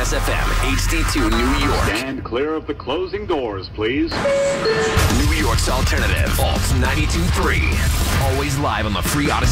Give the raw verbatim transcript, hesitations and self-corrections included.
Plus F M, H D two New York. Stand clear of the closing doors, please. New York's alternative, Alt ninety-two point three. Always live on the free Odyssey.